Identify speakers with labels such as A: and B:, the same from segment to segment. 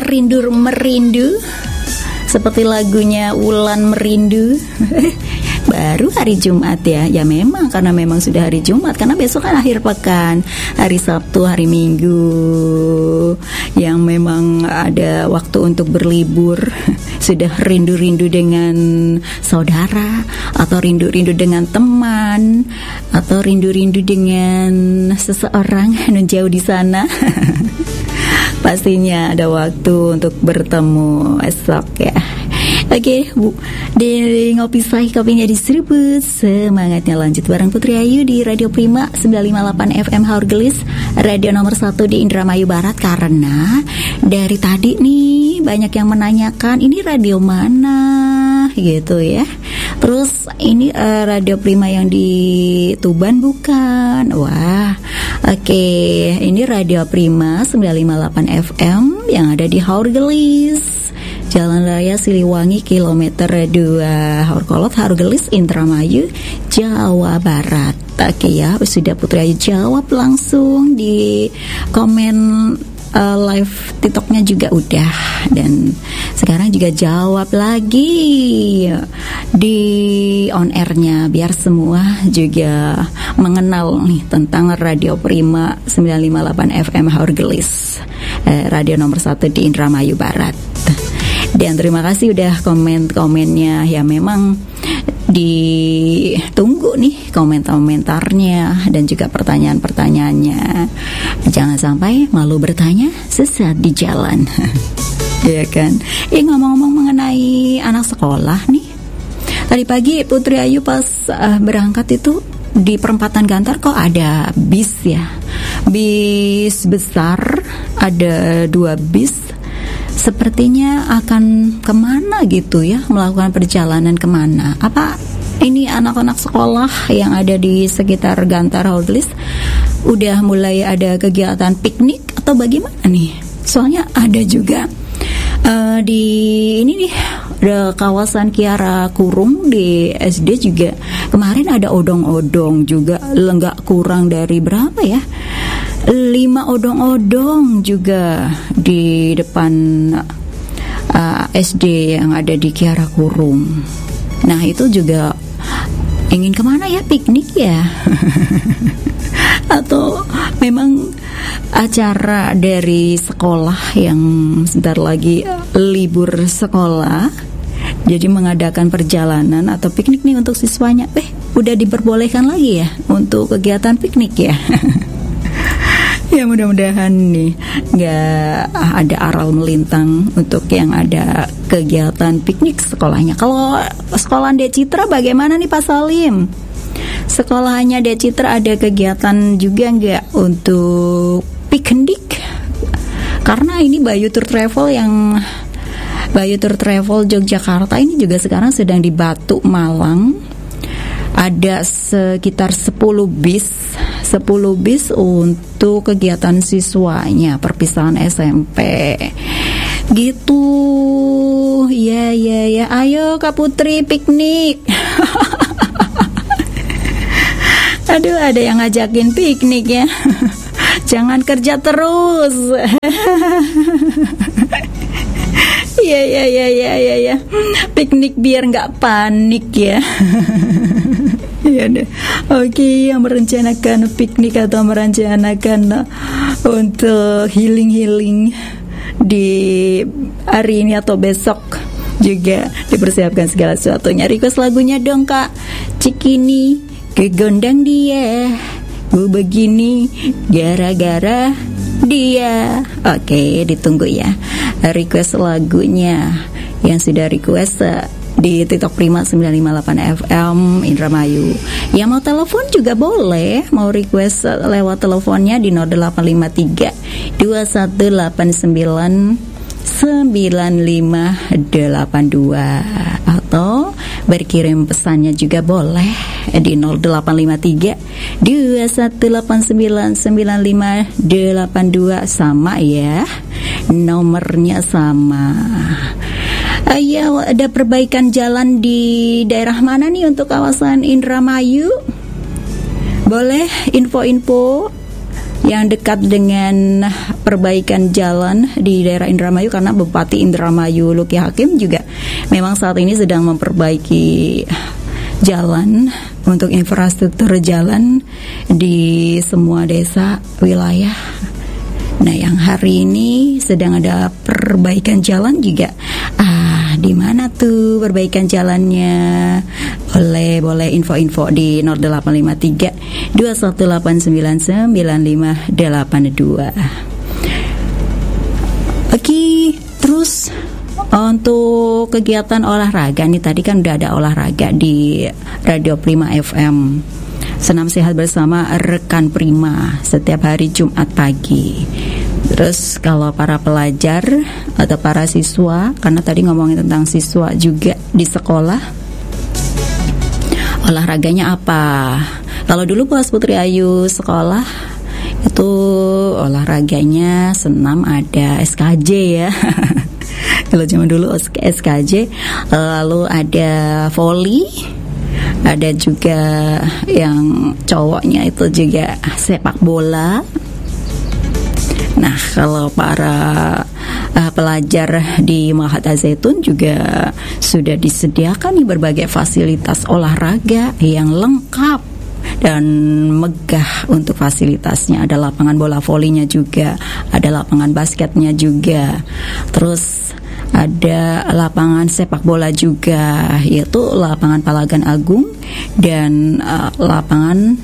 A: merindu seperti lagunya Wulan Merindu. Baru hari Jumat ya memang karena memang sudah hari Jumat, karena besok kan akhir pekan, hari Sabtu, hari Minggu yang memang ada waktu untuk berlibur. Sudah rindu-rindu dengan saudara, atau rindu-rindu dengan teman, atau rindu-rindu dengan seseorang yang jauh di sana. Pastinya ada waktu untuk bertemu esok ya. Oke, Bu, di Ngopi Say, kopinya diseruput, semangatnya lanjut bareng Putri Ayu di Radio Prima 958 FM Haurgelis, radio nomor 1 di Indramayu Barat. Karena dari tadi nih banyak yang menanyakan ini radio mana gitu ya. Terus ini Radio Prima yang di Tuban bukan? Wah, oke, ini Radio Prima 958 FM yang ada di Haurgelis, Jalan Raya Siliwangi kilometer 2, Haurkolot, Haurgelis, Indramayu, Jawa Barat. Oke ya, sudah Putri Ayu jawab langsung di komen live TikToknya juga udah, dan sekarang juga jawab lagi di on airnya biar semua juga mengenal nih tentang Radio Prima 958 FM Haurgelis, radio nomor 1 di Indramayu Barat. Dan terima kasih udah komen-komennya ya, memang ditunggu nih komentarnya dan juga pertanyaan-pertanyaannya. Jangan sampai malu bertanya sesaat di jalan. Ya kan. Ngomong-ngomong mengenai anak sekolah nih, tadi pagi Putri Ayu pas berangkat itu di perempatan Gantar kok ada bis ya, bis besar, ada 2 bis. Sepertinya akan kemana gitu ya, melakukan perjalanan kemana. Apa ini anak-anak sekolah yang ada di sekitar Gantar Haurgelis udah mulai ada kegiatan piknik atau bagaimana nih? Soalnya ada juga di ini nih, ada kawasan Kiara Kurung di SD juga kemarin ada odong-odong juga, nggak kurang dari berapa ya, 5 odong-odong juga di depan SD yang ada di Kiara Kurung. Nah itu juga ingin kemana ya, piknik ya? Atau memang acara dari sekolah yang sebentar lagi libur sekolah, jadi mengadakan perjalanan atau piknik nih untuk siswanya. Udah diperbolehkan lagi ya untuk kegiatan piknik ya. Ya mudah-mudahan nih nggak ada aral melintang untuk yang ada kegiatan piknik sekolahnya. Kalau sekolah Dek Citra bagaimana nih Pak Salim? Sekolahnya Dek Citra ada kegiatan juga nggak untuk piknik? Karena ini Bayu Tour Travel Yogyakarta ini juga sekarang sedang di Batu Malang. Ada sekitar 10 bis untuk kegiatan siswanya perpisahan SMP gitu. Ya ayo Kak Putri piknik. Aduh, ada yang ngajakin piknik ya. Jangan kerja terus. Ya. Piknik biar nggak panik ya. Ya deh. Oke, yang merencanakan piknik atau merencanakan untuk healing di hari ini atau besok juga dipersiapkan segala sesuatunya. Request lagunya dong Kak. Cikini kegondang dia, gue begini gara-gara dia. Oke, ditunggu ya request lagunya yang sudah request di TikTok Prima 958 FM Indramayu. Yang mau telepon juga boleh, mau request lewat teleponnya di 0853 2189 9582 atau berkirim pesannya juga boleh di 0853 2189 9582, sama ya, nomornya sama. Ya, ada perbaikan jalan di daerah mana nih untuk kawasan Indramayu? Boleh info-info yang dekat dengan perbaikan jalan di daerah Indramayu, karena Bupati Indramayu Luki Hakim juga memang saat ini sedang memperbaiki jalan untuk infrastruktur jalan di semua desa wilayah. Nah, yang hari ini sedang ada perbaikan jalan juga. Di mana tuh perbaikan jalannya? Boleh info-info di 0853 2189 9582. Oke, terus untuk kegiatan olahraga nih, tadi kan udah ada olahraga di Radio Prima FM. Senam sehat bersama rekan Prima setiap hari Jumat pagi. Terus kalau para pelajar atau para siswa, karena tadi ngomongin tentang siswa juga di sekolah, olahraganya apa? Kalau dulu pas Putri Ayu sekolah itu olahraganya senam, ada SKJ ya. Kalau zaman dulu SKJ, lalu ada volley, ada juga yang cowoknya itu juga sepak bola. Nah, kalau para pelajar di Mahat Al-Zaitun juga sudah disediakan nih berbagai fasilitas olahraga yang lengkap dan megah untuk fasilitasnya. Ada lapangan bola volinya juga, ada lapangan basketnya juga. Terus ada lapangan sepak bola juga, yaitu lapangan Palagan Agung dan lapangan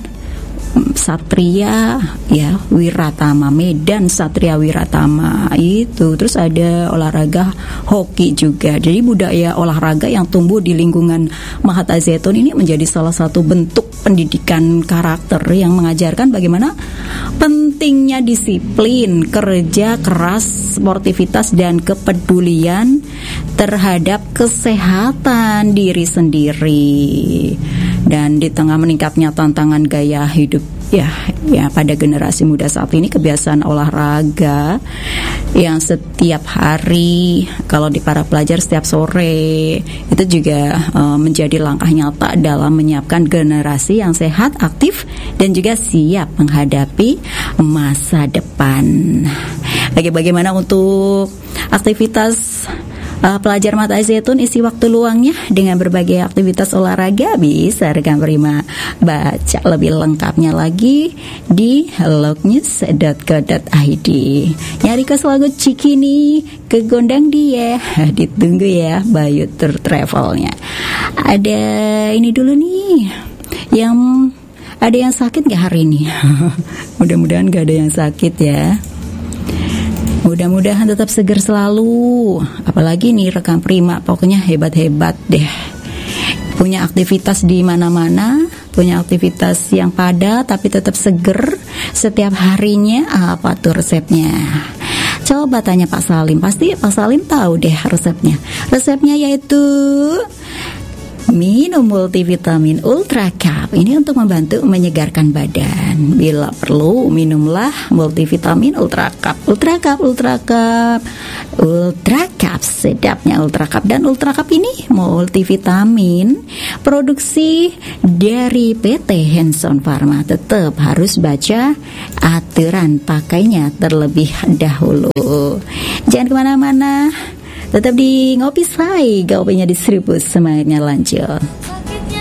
A: Satria ya Wiratama, Medan Satria Wiratama itu. Terus ada olahraga hoki juga. Jadi budaya olahraga yang tumbuh di lingkungan Mahat Al-Zaitun ini menjadi salah satu bentuk pendidikan karakter yang mengajarkan bagaimana pentingnya disiplin, kerja keras, sportivitas dan kepedulian terhadap kesehatan diri sendiri. Dan di tengah meningkatnya tantangan gaya hidup ya pada generasi muda saat ini, kebiasaan olahraga yang setiap hari, kalau di para pelajar setiap sore, itu juga menjadi langkah nyata dalam menyiapkan generasi yang sehat, aktif, dan juga siap menghadapi masa depan. Bagaimana untuk aktivitas pelajar Mahat Al-Zaitun isi waktu luangnya dengan berbagai aktivitas olahraga? Bisa rekan Prima baca lebih lengkapnya lagi di lognews.co.id. Nyari ke lagu Cikini ke Gondang dia, ditunggu ya Bayu Tour Travelnya. Ada ini dulu nih, ada yang sakit gak hari ini? Mudah-mudahan gak ada yang sakit ya. Mudah-mudahan tetap segar selalu. Apalagi nih rekan Prima, pokoknya hebat-hebat deh. Punya aktivitas di mana-mana, punya aktivitas yang padat tapi tetap seger setiap harinya. Apa tuh resepnya? Coba tanya Pak Salim, pasti Pak Salim tahu deh resepnya. Resepnya yaitu minum multivitamin Ultra Cup. Ini untuk membantu menyegarkan badan. Bila perlu, minumlah multivitamin Ultra Cup. Ultra Cup, Ultra Cup, Ultra Cup. Sedapnya Ultra Cup. Dan Ultra Cup ini multivitamin produksi dari PT Hanson Pharma. Tetap harus baca aturan pakainya terlebih dahulu. Jangan kemana-mana, tetap di Ngopi Say, kopinya diseruput, semangatnya lanjut.